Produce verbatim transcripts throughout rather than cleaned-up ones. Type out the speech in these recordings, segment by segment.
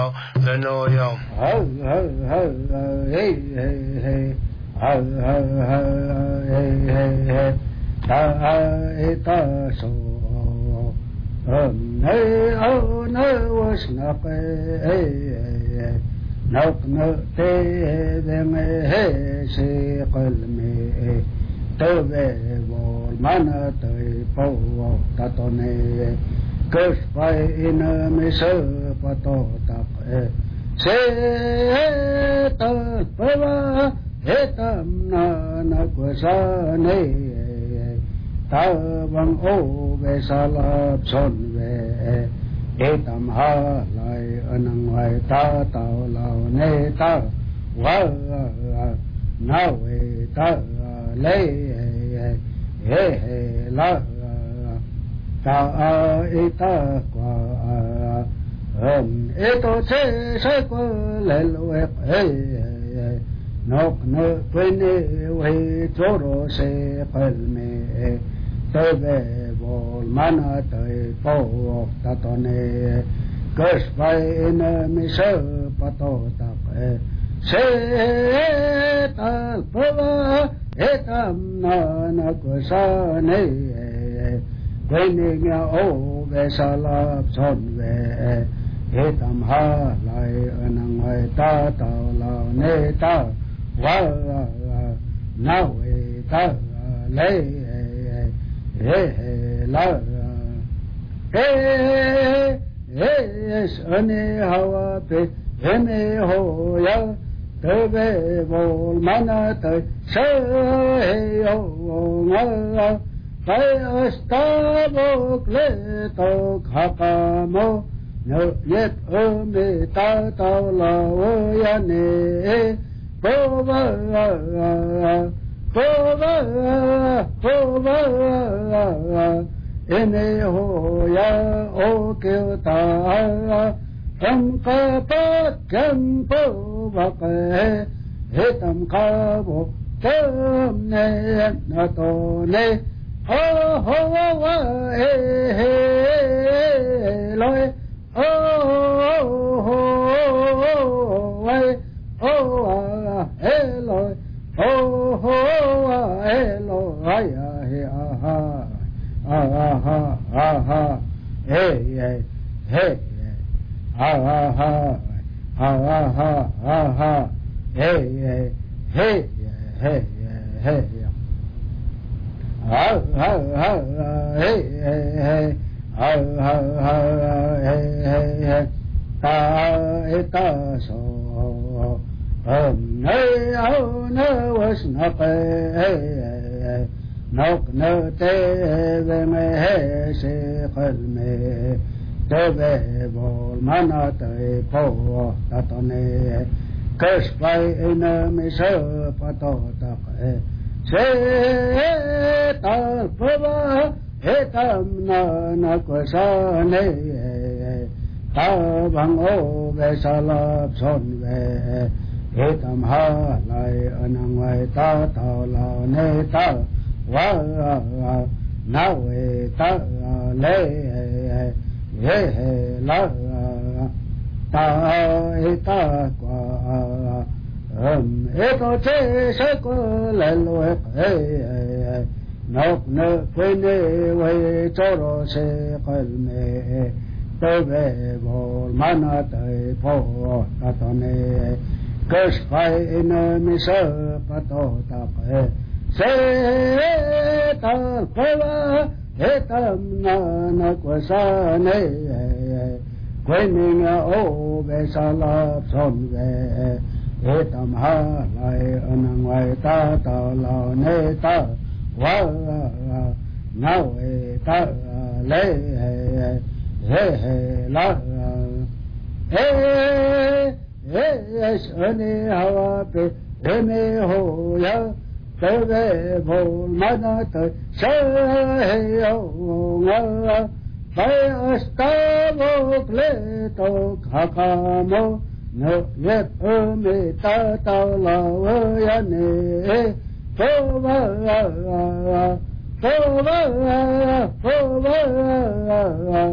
yo, le no yo. Ho ho ho hey hey hey. Ho ho ho hey hey hey. Ta e ta so. Um hey oh no was not hey hey. Nok no te de me he si qalmi. Tơ về vô mana tới po ta to ne cơ phải in me sơ pa to tak e se ta pa va he tam na na ko sa ne ta bang o ve sa la son ve e tam ha lai anang vai ta tao lao ne ta wa na ve ta lấy he he la ta e ta qua um e to se se qua le lo e nok no pene we toro se palme te ve vol mana te po ta to ne cus vai in mi se pa to ta se ta pa etam na na ko sa ne quên nghe ô về sa la son về etam ha lại anang ai ta tao la ne ta wa na we ta le he he la he he ane hawa pe eme ho ya tơ về vô mana tới sơ yo nga tay asta bok le to khaka mo no yet o me ta ta la o ya ne po va po va po va ene ho ya o ke ta tam ka pa kam po bạc he tam ka bo tam ne na to ne ho ho wa he he loi ho ho wa ho he loi ho ho wa he loi ya he aha aha aha he he he aha ha ha ha ha ha hey hey hey hey hey ha ha ha hey hey hey ha ha ha hey hey hey ta e ta so um hey oh no was not hey hey nok no te ve me he se qalme te ve vol mana te po ta to ne cus vai in me sơ pa to ta e se ta pa va he tam na na ko sa ne ta bang o ve sa la son ve he tam ha lai anang vai ta ta la ne ta wa na we ta le he he la ta e ta qua um e to che se ko le lo e nok ne pene we toro se qalme te ve vol mana te po ta to ne cus vai in mi se pa to ta e se ta pa he tam na na ko sa ne quên nghe ô về sa la son về he tam ha lại anang ngoài ta tao la ne ta wa na we ta le he he la he he ane hawa pe eme ho ya te ve vol mana te sơ yo nga tay asta bok le to khaka mo no yet o me ta ta la o ya ne po va po va po va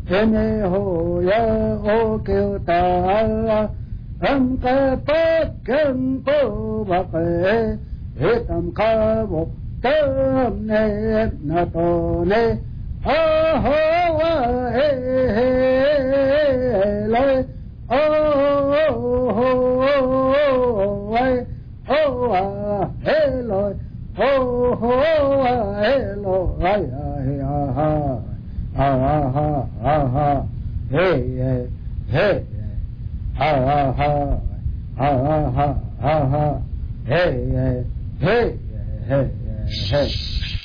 ene ho ya o kêu ta âm ca bát kem po bạc hết âm ca bốc tâm ne na to ne ho ho he he lai oh ho ai oh a he lai oh ho he lai ai ha ha ha ha ha hey hey ha ha ha ha ha ha ha hey hey hey hey hey